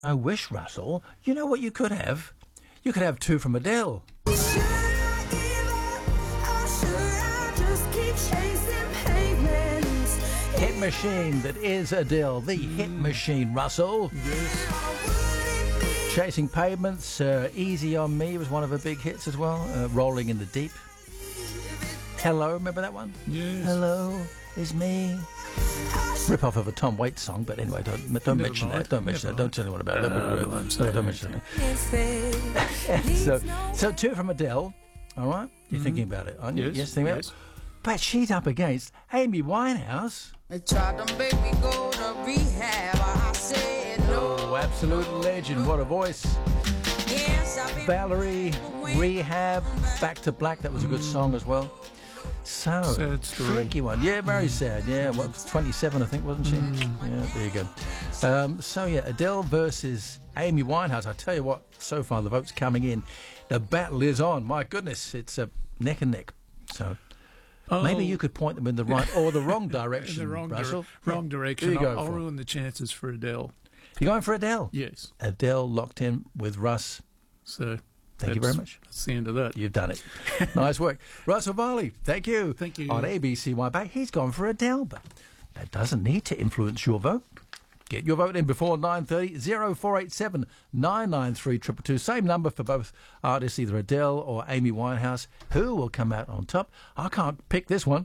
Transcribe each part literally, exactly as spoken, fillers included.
I wish, Russell, you know what you could have? You could have two from Adele. Hit machine that is Adele, the mm. hit machine, Russell. Yes. Chasing Pavements, uh, Easy on Me was one of her big hits as well. Uh, Rolling in the Deep. Hello, remember that one? Yes. Hello, it's me. Rip off of a Tom Waits song, but anyway, don't don't Never mention mind. that. Don't mention Never that. Don't tell anyone about it. Uh, Don't, don't, don't, don't mention it. so, so two from Adele. All right, you're mm-hmm. thinking about it, aren't you? Yes. Yes, thinking yes. about it. But she's up against Amy Winehouse. They tried to make me go to rehab. I said no. Oh, absolute legend! What a voice. Yes, Valerie, Rehab, Back to Black. That was a good song as well. So, sad story. Tricky one. Yeah, very sad. Yeah, what, twenty-seven, I think, wasn't she? Mm. Yeah, there you go. Um, so, yeah, Adele versus Amy Winehouse. I tell you what, so far the votes coming in. The battle is on. My goodness, it's a uh, neck and neck. So, oh. maybe you could point them in the right or the wrong direction, in the wrong, Russell. Dir- wrong direction. Who you I'll, go I'll for? ruin the chances for Adele. You're going for Adele? Yes. Adele locked in with Russ. So... Thank you very much. That's the end of that. You've done it. Nice work. Russell Varley, thank you. Thank you. On A B C Y Back, he's gone for Adele, but that doesn't need to influence your vote. Get your vote in before nine thirty, oh four eight seven, nine nine three, two two two. Same number for both artists, either Adele or Amy Winehouse. Who will come out on top? I can't pick this one.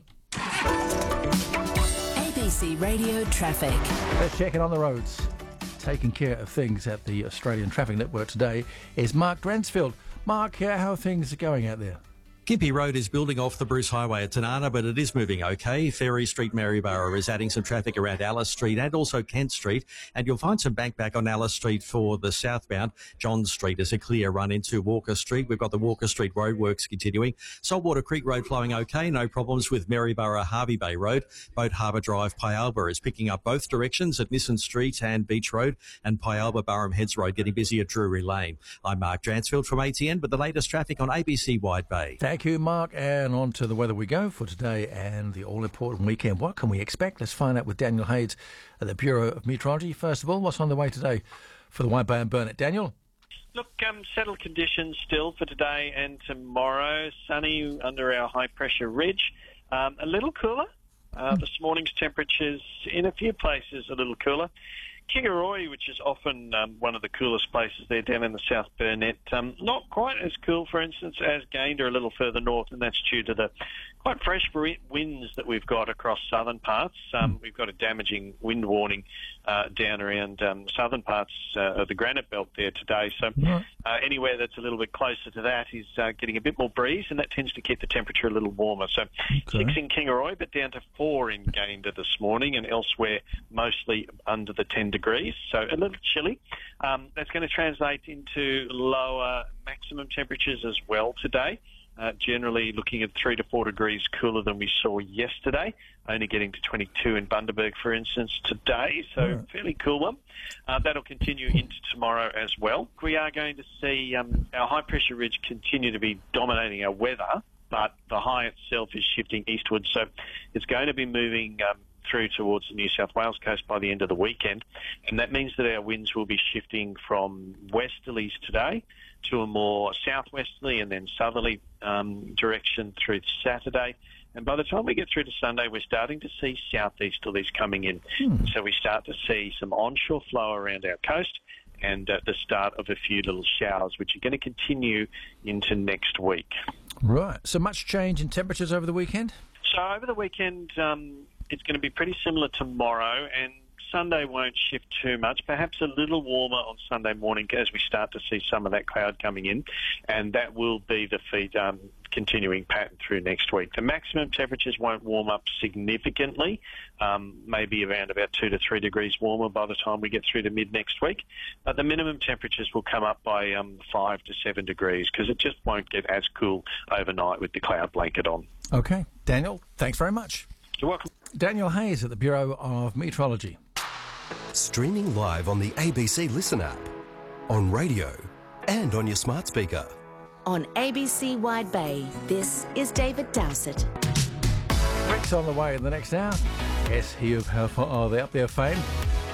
A B C Radio Traffic. Let's check it on the roads. Taking care of things at the Australian Traffic Network today is Mark Dransfield. Mark, uh, how are things going out there? Gympie Road is building off the Bruce Highway at Tanana, but it is moving okay. Ferry Street, Maryborough is adding some traffic around Alice Street and also Kent Street, and you'll find some bank back on Alice Street for the southbound. John Street is a clear run into Walker Street. We've got the Walker Street roadworks continuing. Saltwater Creek Road flowing okay, no problems with Maryborough Harvey Bay Road. Boat Harbour Drive, Pyalba is picking up both directions at Nissan Street and Beach Road, and Pyalba Burham Heads Road getting busy at Drury Lane. I'm Mark Dransfield from A T N, but the latest traffic on A B C Wide Bay. Thank you, Mark. And on to the weather we go for today and the all-important weekend. What can we expect? Let's find out with Daniel Hayes at the Bureau of Meteorology. First of all, what's on the way today for the Wide Bay and Burnett? Daniel? Look, um, settled conditions still for today and tomorrow. Sunny under our high-pressure ridge. Um, a little cooler. Uh, this morning's temperatures in a few places a little cooler. Kingaroy, which is often um, one of the coolest places there down in the South Burnett, um, not quite as cool, for instance, as Gayndah a little further north, and that's due to the quite fresh winds that we've got across southern parts. Um, we've got a damaging wind warning uh, down around um, southern parts uh, of the granite belt there today. So uh, anywhere that's a little bit closer to that is uh, getting a bit more breeze, and that tends to keep the temperature a little warmer. So okay. six in Kingaroy, but down to four in Gayndah this morning, and elsewhere mostly under the ten degrees, so a little chilly. Um, that's going to translate into lower maximum temperatures as well today. Uh, generally looking at three to four degrees cooler than we saw yesterday, only getting to twenty-two in Bundaberg, for instance, today, so yeah. fairly cool one. Uh, that'll continue into tomorrow as well. We are going to see um, our high-pressure ridge continue to be dominating our weather, but the high itself is shifting eastwards, so it's going to be moving um, through towards the New South Wales coast by the end of the weekend, and that means that our winds will be shifting from westerlies today to a more southwesterly and then southerly um, direction through Saturday. And by the time we get through to Sunday, we're starting to see southeasterlies coming in. Hmm. So we start to see some onshore flow around our coast and uh, the start of a few little showers, which are going to continue into next week. Right. So much change in temperatures over the weekend? So over the weekend, um, it's going to be pretty similar tomorrow, and Sunday won't shift too much, perhaps a little warmer on Sunday morning as we start to see some of that cloud coming in, and that will be the feed, um, continuing pattern through next week. The maximum temperatures won't warm up significantly, um, maybe around about two to three degrees warmer by the time we get through to mid next week, but the minimum temperatures will come up by um, five to seven degrees because it just won't get as cool overnight with the cloud blanket on. Okay. Daniel, thanks very much. You're welcome. Daniel Hayes at the Bureau of Meteorology. Streaming live on the A B C Listen app, on radio and on your smart speaker. On A B C Wide Bay, this is David Dowsett. Rick's on the way in the next hour. Yes, he of her for oh, the Up There fame.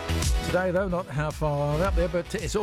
Today, though, not how far out there, but it's all